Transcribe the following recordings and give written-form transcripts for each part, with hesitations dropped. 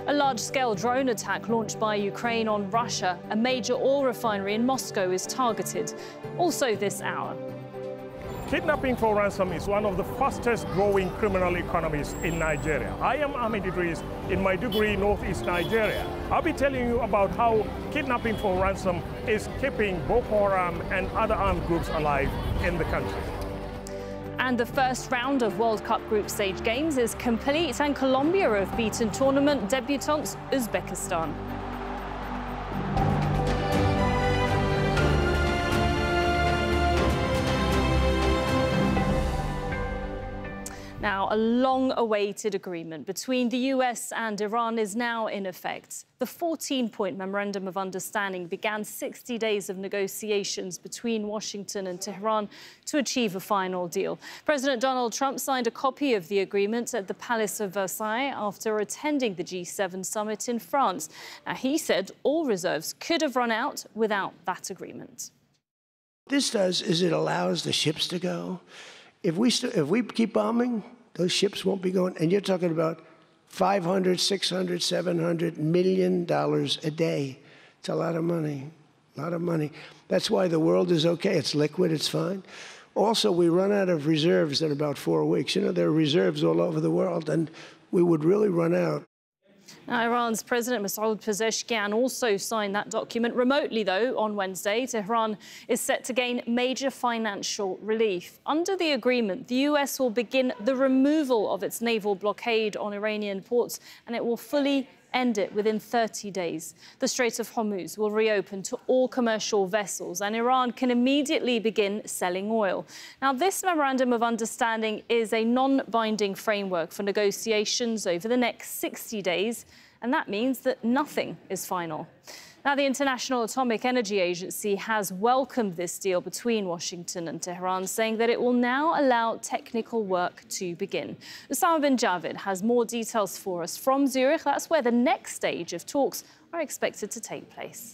A large-scale drone attack launched by Ukraine on Russia. A major oil refinery in Moscow is targeted. Also this hour. Kidnapping for ransom is one of the fastest growing criminal economies in Nigeria. I am Ahmed Idris in Maiduguri, northeast Nigeria. I'll be telling you about how kidnapping for ransom is keeping Boko Haram and other armed groups alive in the country. And the first round of World Cup group stage games is complete, and Colombia have beaten tournament debutants Uzbekistan. Now, a long-awaited agreement between the US and Iran is now in effect. The 14-point Memorandum of Understanding began 60 days of negotiations between Washington and Tehran to achieve a final deal. President Donald Trump signed a copy of the agreement at the Palace of Versailles after attending the G7 summit in France. Now, he said all reserves could have run out without that agreement. What this does is it allows the ships to go. If we keep bombing, those ships won't be going. And you're talking about $500, $600, $700 million a day. It's a lot of money, a lot of money. That's why the world is okay. It's liquid, it's fine. Also, we run out of reserves in about 4 weeks. You know, there are reserves all over the world, and we would really run out. Now, Iran's President Masoud Pezeshkian also signed that document remotely, though, on Wednesday. Tehran is set to gain major financial relief. Under the agreement, the US will begin the removal of its naval blockade on Iranian ports, and it will fully end it within 30 days. The Strait of Hormuz will reopen to all commercial vessels, and Iran can immediately begin selling oil. Now, this Memorandum of Understanding is a non-binding framework for negotiations over the next 60 days, and that means that nothing is final. Now, the International Atomic Energy Agency has welcomed this deal between Washington and Tehran, saying that it will now allow technical work to begin. Osama bin Javid has more details for us from Zurich. That's where the next stage of talks are expected to take place.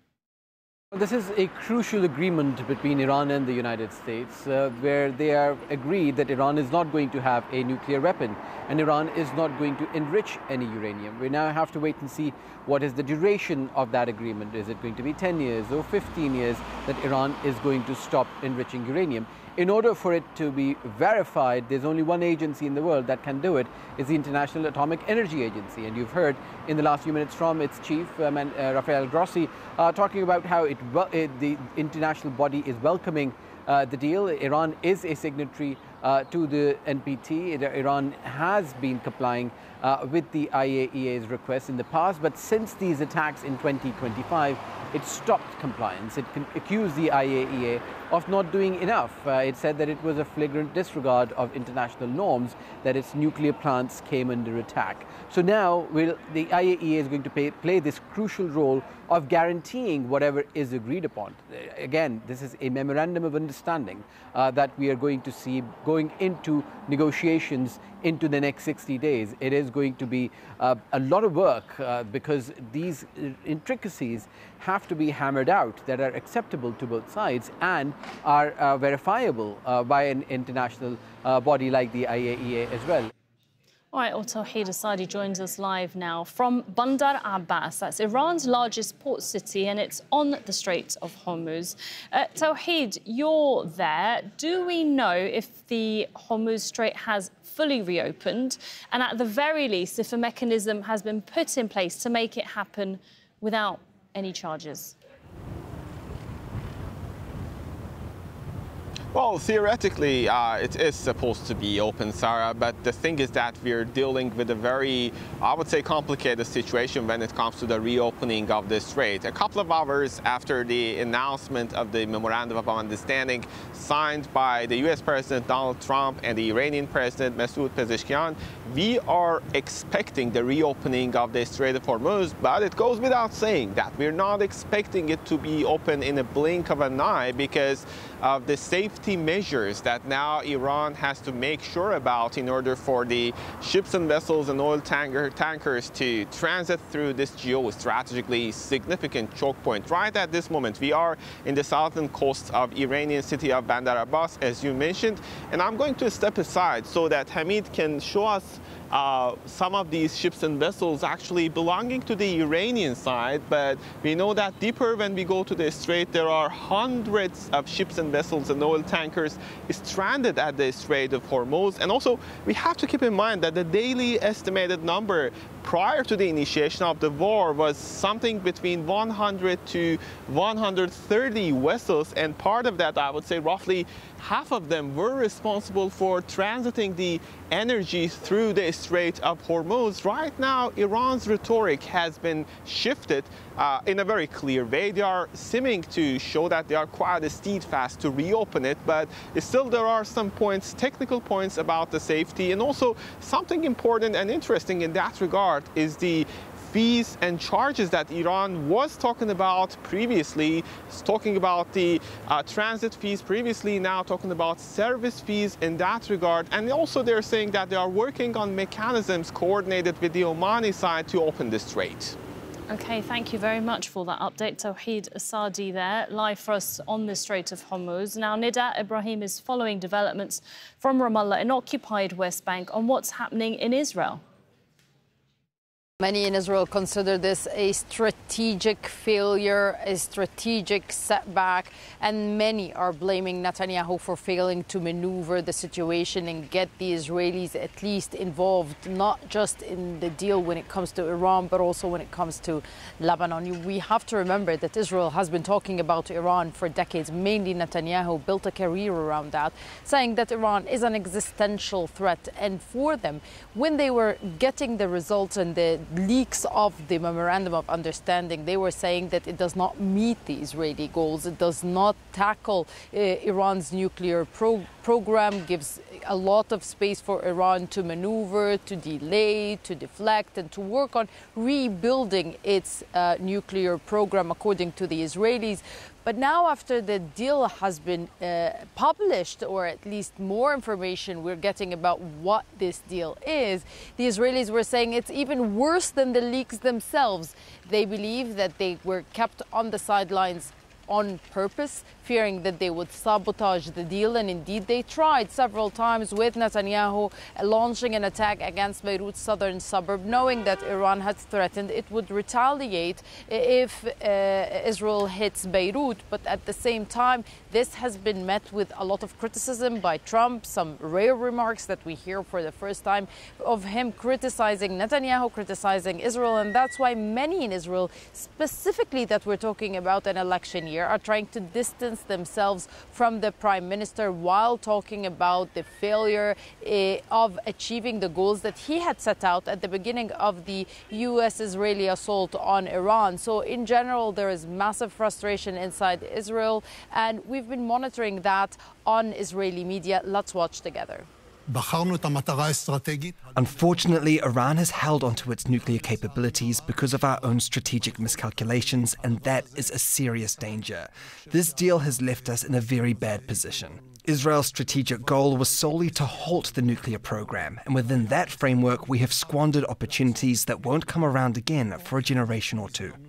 This is a crucial agreement between Iran and the United States, where they are agreed that Iran is not going to have a nuclear weapon and Iran is not going to enrich any uranium. We now have to wait and see what is the duration of that agreement. Is it going to be 10 years or 15 years that Iran is going to stop enriching uranium? In order for it to be verified, there's only one agency in the world that can do it, is the International Atomic Energy Agency. And you've heard in the last few minutes from its chief, Rafael Grossi, talking about how the international body is welcoming the deal. Iran is a signatory to the NPT. Iran has been complying with the IAEA's request in the past, but since these attacks in 2025, it stopped compliance. It accused the IAEA of not doing enough. It said that it was a flagrant disregard of international norms, that its nuclear plants came under attack. So now the IAEA is going to play this crucial role of guaranteeing whatever is agreed upon. Again, this is a memorandum of understanding that we are going to see going into negotiations into the next 60 days. It is going to be a lot of work because these intricacies have to be hammered out that are acceptable to both sides and are verifiable by an international body like the IAEA as well. All right, Tawhid Asadi joins us live now from Bandar Abbas. That's Iran's largest port city, and it's on the Strait of Hormuz. Tawhid, you're there. Do we know if the Hormuz Strait has fully reopened? And at the very least, if a mechanism has been put in place to make it happen without any charges? Well, theoretically, it is supposed to be open, Sarah, but the thing is that we're dealing with a very, I would say, complicated situation when it comes to the reopening of the strait. A couple of hours after the announcement of the Memorandum of Understanding signed by the US President Donald Trump and the Iranian President Masoud Pezeshkian, we are expecting the reopening of the Strait of Hormuz, but it goes without saying that we're not expecting it to be open in a blink of an eye because of the safety measures that now Iran has to make sure about in order for the ships and vessels and oil tankers to transit through this geostrategically significant choke point. Right at this moment, we are in the southern coast of Iranian city of Bandar Abbas, as you mentioned, and I'm going to step aside so that Hamid can show us some of these ships and vessels actually belonging to the Iranian side, but we know that deeper when we go to the strait, there are hundreds of ships and vessels and oil tankers stranded at the Strait of Hormuz. And also, we have to keep in mind that the daily estimated number prior to the initiation of the war was something between 100 to 130 vessels, and part of that, I would say roughly half of them were responsible for transiting the energy through the Strait of Hormuz. Right now, Iran's rhetoric has been shifted in a very clear way. They are seeming to show that they are quite steadfast to reopen it, but still there are some points, technical points about the safety, and also something important and interesting in that regard is the fees and charges that Iran was talking about previously. It's talking about the transit fees previously, now talking about service fees in that regard. And also they're saying that they are working on mechanisms coordinated with the Omani side to open the strait. OK, thank you very much for that update. Tawhid Asadi there, live for us on the Strait of Hormuz. Now, Nida Ibrahim is following developments from Ramallah in occupied West Bank on what's happening in Israel. Many in Israel consider this a strategic failure, a strategic setback, and many are blaming Netanyahu for failing to maneuver the situation and get the Israelis at least involved, not just in the deal when it comes to Iran, but also when it comes to Lebanon. We have to remember that Israel has been talking about Iran for decades. Mainly Netanyahu built a career around that, saying that Iran is an existential threat. And for them, when they were getting the results and the leaks of the Memorandum of Understanding, they were saying that it does not meet the Israeli goals. It does not tackle Iran's nuclear program, gives a lot of space for Iran to maneuver, to delay, to deflect, and to work on rebuilding its nuclear program, according to the Israelis. But now, after the deal has been published, or at least more information we're getting about what this deal is, the Israelis were saying it's even worse than the leaks themselves. They believe that they were kept on the sidelines on purpose, fearing that they would sabotage the deal. And indeed, they tried several times with Netanyahu launching an attack against Beirut's southern suburb, knowing that Iran had threatened it would retaliate if Israel hits Beirut. But at the same time, this has been met with a lot of criticism by Trump, some rare remarks that we hear for the first time of him criticizing Netanyahu, criticizing Israel. And that's why many in Israel, specifically that we're talking about an election year, are trying to distance themselves from the prime minister while talking about the failure of achieving the goals that he had set out at the beginning of the U.S.-Israeli assault on Iran. So in general, there is massive frustration inside Israel, and we've been monitoring that on Israeli media. Let's watch together. Unfortunately, Iran has held onto its nuclear capabilities because of our own strategic miscalculations, and that is a serious danger. This deal has left us in a very bad position. Israel's strategic goal was solely to halt the nuclear program, and within that framework, we have squandered opportunities that won't come around again for a generation or two.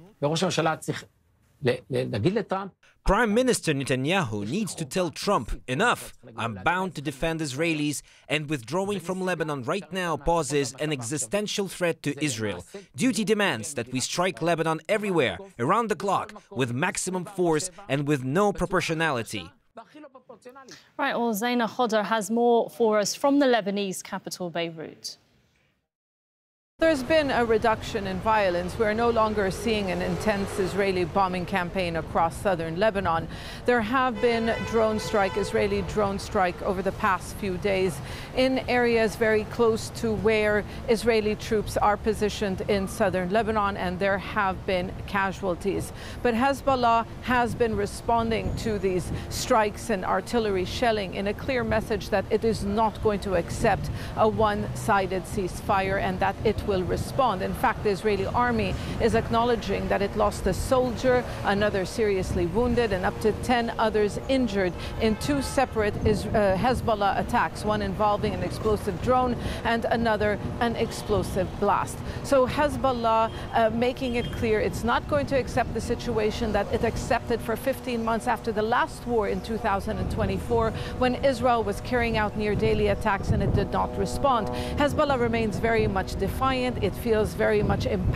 Prime Minister Netanyahu needs to tell Trump, enough, I'm bound to defend Israelis, and withdrawing from Lebanon right now poses an existential threat to Israel. Duty demands that we strike Lebanon everywhere, around the clock, with maximum force and with no proportionality. Right, well, Zaina Khodar has more for us from the Lebanese capital, Beirut. There's been a reduction in violence. We're no longer seeing an intense Israeli bombing campaign across southern Lebanon. There have been Israeli drone strike over the past few days in areas very close to where Israeli troops are positioned in southern Lebanon, and there have been casualties. But Hezbollah has been responding to these strikes and artillery shelling in a clear message that it is not going to accept a one-sided ceasefire and that it will respond. In fact, the Israeli army is acknowledging that it lost a soldier, another seriously wounded, and up to 10 others injured in two separate Hezbollah attacks, one involving an explosive drone and another an explosive blast. So Hezbollah making it clear it's not going to accept the situation that it accepted for 15 months after the last war in 2024, when Israel was carrying out near daily attacks and it did not respond. Hezbollah remains very much defiant. It feels very much empowered